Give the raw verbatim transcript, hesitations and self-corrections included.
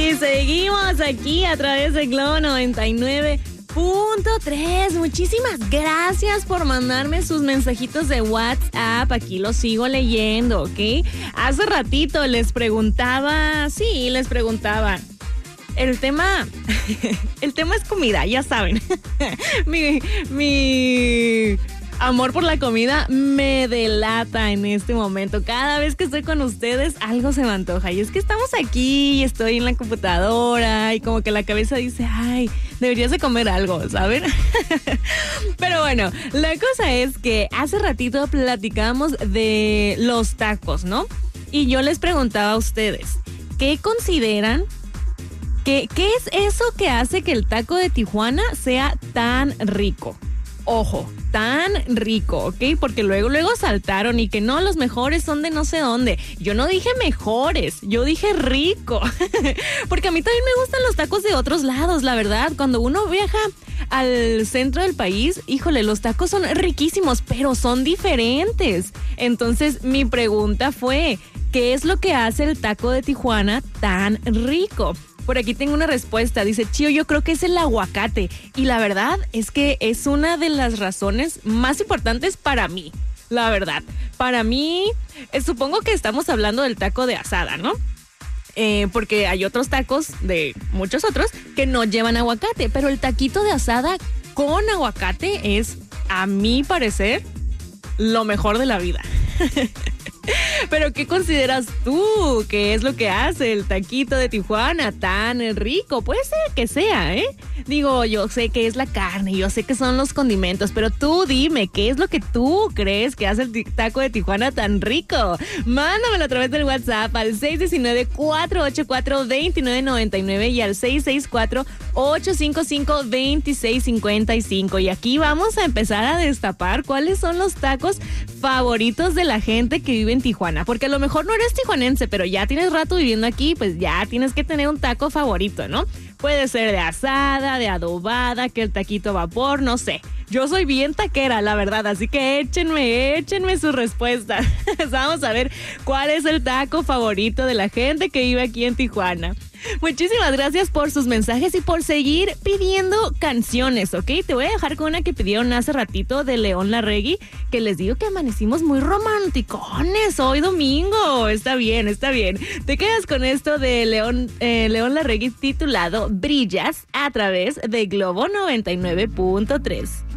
Y seguimos aquí a través de Globo noventa y nueve punto tres. Muchísimas gracias por mandarme sus mensajitos de WhatsApp. Aquí los sigo leyendo, ¿ok? Hace ratito les preguntaba, sí, les preguntaba. El tema, el tema es comida, ya saben. mi, mi amor por la comida me delata en este momento. Cada vez que estoy con ustedes, algo se me antoja. Y es que estamos aquí y estoy en la computadora y como que la cabeza dice, ay, deberías de comer algo, ¿saben? Pero bueno, la cosa es que hace ratito platicamos de los tacos, ¿no? Y yo les preguntaba a ustedes, ¿qué consideran? ¿Qué, ¿Qué es eso que hace que el taco de Tijuana sea tan rico? Ojo, tan rico, ¿ok? Porque luego, luego saltaron y que no, los mejores son de no sé dónde. Yo no dije mejores, yo dije rico. Porque a mí también me gustan los tacos de otros lados, la verdad. Cuando uno viaja al centro del país, híjole, los tacos son riquísimos, pero son diferentes. Entonces, mi pregunta fue, ¿qué es lo que hace el taco de Tijuana tan rico? Por aquí tengo una respuesta, dice Chío, yo creo que es el aguacate. Y la verdad es que es una de las razones más importantes para mí, la verdad. Para mí, eh, supongo que estamos hablando del taco de asada, ¿no? Eh, porque hay otros tacos de muchos otros que no llevan aguacate, pero el taquito de asada con aguacate es, a mi parecer, lo mejor de la vida. Pero ¿qué consideras tú que es lo que hace el taquito de Tijuana tan rico? Puede ser que sea, ¿eh? Digo, yo sé que es la carne, yo sé que son los condimentos, pero tú dime, ¿qué es lo que tú crees que hace el taco de Tijuana tan rico? Mándamelo a través del WhatsApp al seis uno nueve, cuatro ocho cuatro, dos nueve nueve nueve y al seis seis cuatro, ocho cinco cinco, dos seis cinco cinco. Y aquí vamos a empezar a destapar cuáles son los tacos favoritos de la gente que vive en Tijuana, porque a lo mejor no eres tijuanense, pero ya tienes rato viviendo aquí, pues ya tienes que tener un taco favorito, ¿no? Puede ser de asada, de adobada, que el taquito a vapor, no sé. Yo soy bien taquera, la verdad, así que échenme, échenme su respuesta. Vamos a ver cuál es el taco favorito de la gente que vive aquí en Tijuana. Muchísimas gracias por sus mensajes y por seguir pidiendo canciones, ¿ok? Te voy a dejar con una que pidieron hace ratito de León Larregui, que les digo que amanecimos muy romanticones hoy domingo. Está bien, está bien. Te quedas con esto de León, eh, León Larregui titulado Brillas a través de Globo noventa y nueve punto tres.